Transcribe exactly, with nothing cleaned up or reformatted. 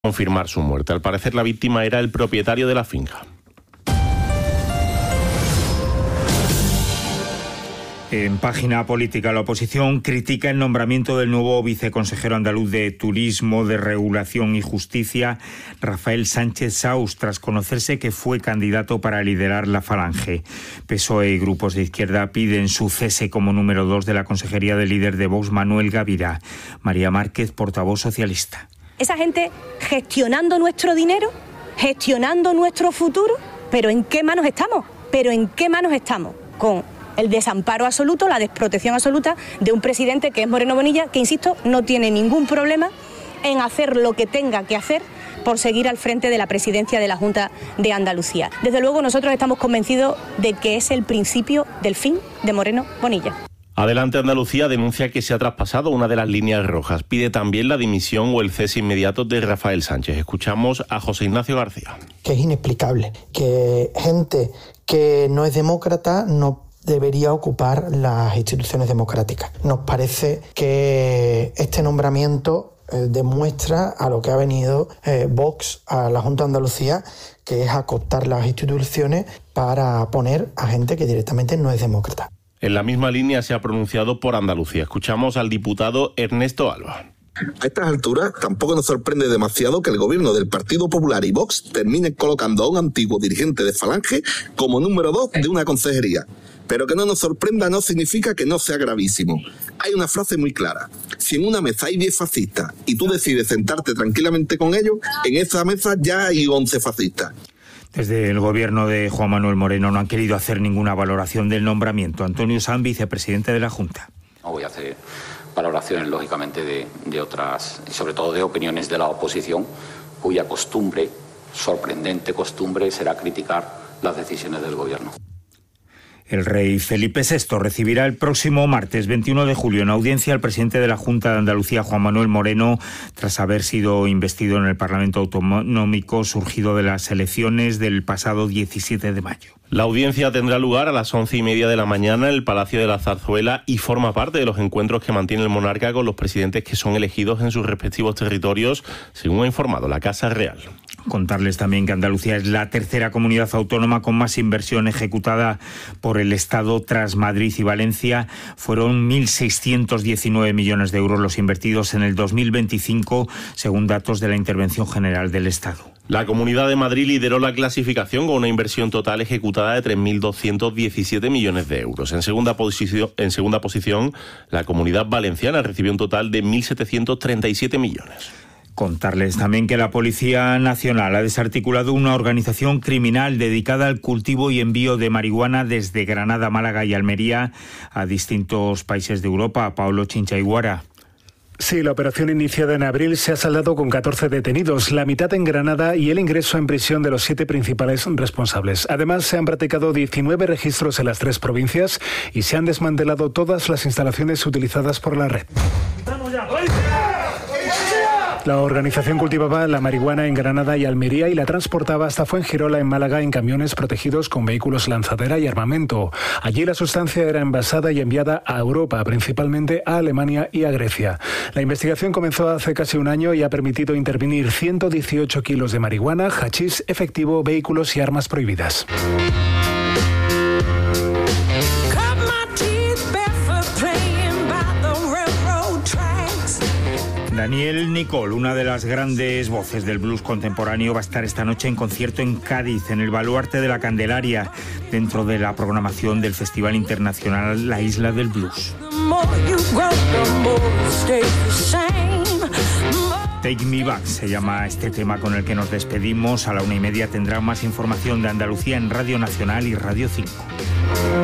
confirmar su muerte. Al parecer, la víctima era el propietario de la finca. En página política, la oposición critica el nombramiento del nuevo viceconsejero andaluz de Turismo, de Regulación y Justicia, Rafael Sánchez Saus, tras conocerse que fue candidato para liderar la Falange. P S O E y grupos de izquierda piden su cese como número dos de la consejería del líder de Vox, Manuel Gavira. María Márquez, portavoz socialista. Esa gente gestionando nuestro dinero, gestionando nuestro futuro, ¿pero en qué manos estamos? ¿Pero en qué manos estamos? Con el desamparo absoluto, la desprotección absoluta de un presidente que es Moreno Bonilla, que, insisto, no tiene ningún problema en hacer lo que tenga que hacer por seguir al frente de la presidencia de la Junta de Andalucía. Desde luego, nosotros estamos convencidos de que es el principio del fin de Moreno Bonilla. Adelante Andalucía denuncia que se ha traspasado una de las líneas rojas. Pide también la dimisión o el cese inmediato de Rafael Sánchez. Escuchamos a José Ignacio García. Que es inexplicable que gente que no es demócrata no debería ocupar las instituciones democráticas. Nos parece que este nombramiento eh, demuestra a lo que ha venido eh, Vox a la Junta de Andalucía, que es acotar las instituciones para poner a gente que directamente no es demócrata. En la misma línea se ha pronunciado por Andalucía. Escuchamos al diputado Ernesto Alba. A estas alturas tampoco nos sorprende demasiado que el gobierno del Partido Popular y Vox termine colocando a un antiguo dirigente de Falange como número dos de una consejería. Pero que no nos sorprenda no significa que no sea gravísimo. Hay una frase muy clara. Si en una mesa hay diez fascistas y tú decides sentarte tranquilamente con ellos, en esa mesa ya hay once fascistas. Desde el gobierno de Juan Manuel Moreno no han querido hacer ninguna valoración del nombramiento. Antonio Sanz, vicepresidente de la Junta. No voy a hacer valoraciones, lógicamente, de, de otras, y sobre todo de opiniones de la oposición, cuya costumbre, sorprendente costumbre, será criticar las decisiones del gobierno. El rey Felipe sexto recibirá el próximo martes veintiuno de julio en audiencia al presidente de la Junta de Andalucía, Juan Manuel Moreno, tras haber sido investido en el Parlamento Autonómico surgido de las elecciones del pasado diecisiete de mayo. La audiencia tendrá lugar a las once y media de la mañana en el Palacio de la Zarzuela y forma parte de los encuentros que mantiene el monarca con los presidentes que son elegidos en sus respectivos territorios, según ha informado la Casa Real. Contarles también que Andalucía es la tercera comunidad autónoma con más inversión ejecutada por el Estado tras Madrid y Valencia. Fueron mil seiscientos diecinueve millones de euros los invertidos en el dos mil veinticinco, según datos de la Intervención General del Estado. La Comunidad de Madrid lideró la clasificación con una inversión total ejecutada de tres mil doscientos diecisiete millones de euros. En segunda posición, en segunda posición, la Comunidad Valenciana recibió un total de mil setecientos treinta y siete millones. Contarles también que la Policía Nacional ha desarticulado una organización criminal dedicada al cultivo y envío de marihuana desde Granada, Málaga y Almería a distintos países de Europa. Pablo Chinchaiguara. Sí, la operación iniciada en abril se ha saldado con catorce detenidos, la mitad en Granada y el ingreso en prisión de los siete principales responsables. Además, se han practicado diecinueve registros en las tres provincias y se han desmantelado todas las instalaciones utilizadas por la red. La organización cultivaba la marihuana en Granada y Almería y la transportaba hasta Fuengirola, en Málaga, en camiones protegidos con vehículos lanzadera y armamento. Allí la sustancia era envasada y enviada a Europa, principalmente a Alemania y a Grecia. La investigación comenzó hace casi un año y ha permitido intervenir ciento dieciocho kilos de marihuana, hachís, efectivo, vehículos y armas prohibidas. Daniel Nicol, una de las grandes voces del blues contemporáneo, va a estar esta noche en concierto en Cádiz, en el Baluarte de la Candelaria, dentro de la programación del Festival Internacional La Isla del Blues. Take Me Back se llama este tema con el que nos despedimos. A la una y media tendrán más información de Andalucía en Radio Nacional y Radio cinco.